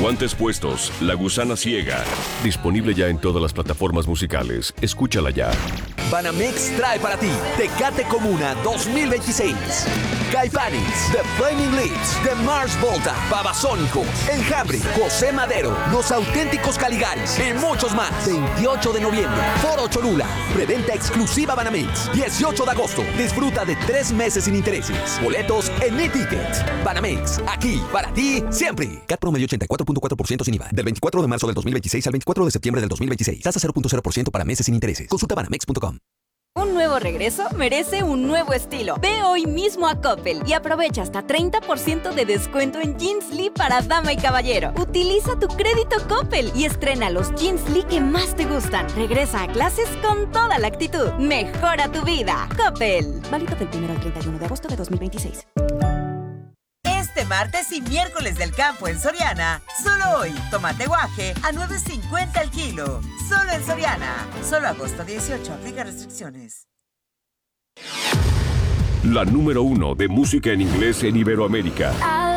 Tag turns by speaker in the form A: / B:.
A: Guantes puestos, La Gusana Ciega. Disponible ya en todas las plataformas musicales. Escúchala ya.
B: Banamex trae para ti Tecate Comuna 2026. Caifanes, The Flaming Lips, The Mars Volta, Babasónicos, Enjambre, José Madero, Los Auténticos Caligaris y muchos más. 28 de noviembre, Foro Cholula. Preventa exclusiva Banamex. 18 de agosto. Disfruta de 3 meses sin intereses. Boletos en Mi Tickets. Banamex, aquí para ti siempre. CAT promedio 84.4% sin IVA. Del 24 de marzo del 2026 al 24 de septiembre del 2026. Tasa 0.0% para meses sin intereses. Consulta banamex.com.
C: Un nuevo regreso merece un nuevo estilo. Ve hoy mismo a Coppel y aprovecha hasta 30% de descuento en Jeans Lee para dama y caballero. Utiliza tu crédito Coppel y estrena los Jeans Lee que más te gustan. Regresa a clases con toda la actitud. Mejora tu vida. Coppel. Válido del 1 al 31 de agosto de 2026.
D: Este martes y miércoles del campo en Soriana. Solo hoy, tomate guaje a $9.50 el kilo. Solo en Soriana. Solo agosto 18. Aplica restricciones.
A: La número 1 de música en inglés en Iberoamérica.